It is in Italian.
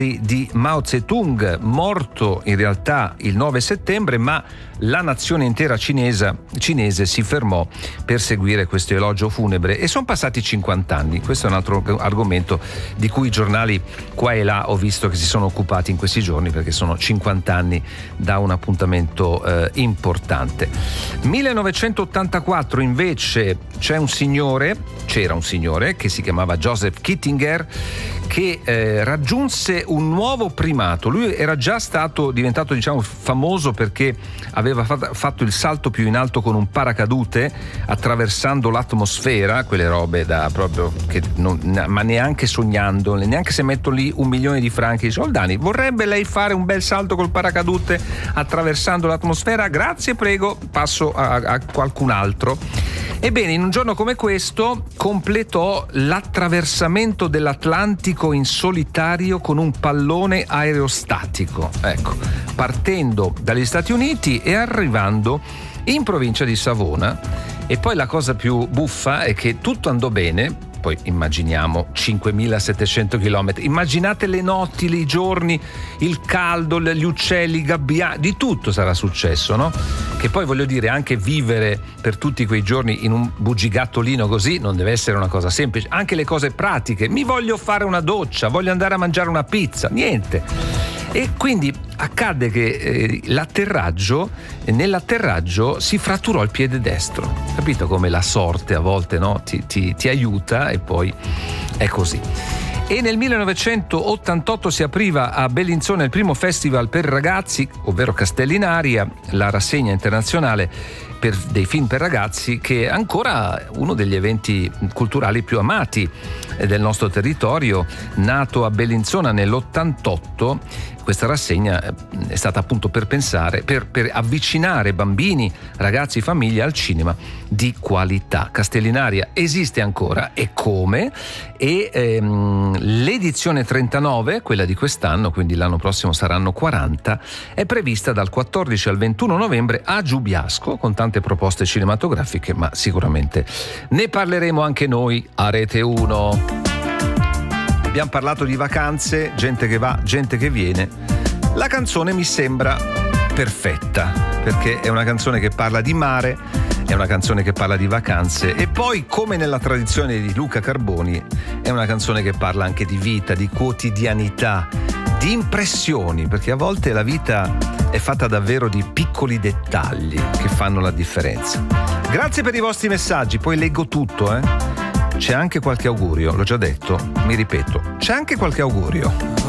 di Mao Zedong, morto in realtà il 9 settembre, ma la nazione intera cinese si fermò per seguire questo elogio funebre, e sono passati 50 anni. Questo è un altro argomento di cui i giornali qua e là ho visto che si sono occupati in questi giorni, perché sono 50 anni da un appuntamento importante. 1984 invece c'era un signore che si chiamava Joseph Kittinger, che raggiunse un nuovo primato. Lui era già diventato famoso perché aveva fatto il salto più in alto con un paracadute attraversando l'atmosfera, quelle robe da proprio che ma neanche sognando, neanche se metto lì $1 milione di franchi di soldani. Vorrebbe lei fare un bel salto col paracadute attraversando l'atmosfera? Grazie, prego, passo a qualcun altro. Ebbene, in un giorno come questo completò l'attraversamento dell'Atlantico in solitario con un pallone aerostatico, ecco, partendo dagli Stati Uniti e arrivando in provincia di Savona. E poi la cosa più buffa è che tutto andò bene. Poi immaginiamo 5.700 chilometri, immaginate le notti, i giorni, il caldo, gli uccelli, i gabbiani, di tutto sarà successo, no? Che poi voglio dire, anche vivere per tutti quei giorni in un bugigattolino così non deve essere una cosa semplice. Anche le cose pratiche, mi voglio fare una doccia, voglio andare a mangiare una pizza, niente. E quindi accadde che nell'atterraggio si fratturò il piede destro. Capito come la sorte a volte, no? ti aiuta, e poi è così. E nel 1988 si apriva a Bellinzona il primo festival per ragazzi, ovvero Castelli in Aria, la rassegna internazionale dei film per ragazzi, che è ancora uno degli eventi culturali più amati del nostro territorio. Nato a Bellinzona nell'88, questa rassegna è stata appunto per avvicinare bambini, ragazzi, famiglie al cinema di qualità. Castelli in Aria esiste ancora, e come? E l'edizione 39, quella di quest'anno, quindi l'anno prossimo saranno 40, è prevista dal 14 al 21 novembre a Giubiasco, con tante proposte cinematografiche, ma sicuramente ne parleremo anche noi a Rete 1. Abbiamo parlato di vacanze, gente che va, gente che viene. La canzone mi sembra perfetta, perché è una canzone che parla di mare, è una canzone che parla di vacanze, e poi, come nella tradizione di Luca Carboni, è una canzone che parla anche di vita, di quotidianità, di impressioni, perché a volte la vita è fatta davvero di piccoli dettagli che fanno la differenza. Grazie per i vostri messaggi, poi leggo tutto, C'è anche qualche augurio, l'ho già detto, mi ripeto, c'è anche qualche augurio.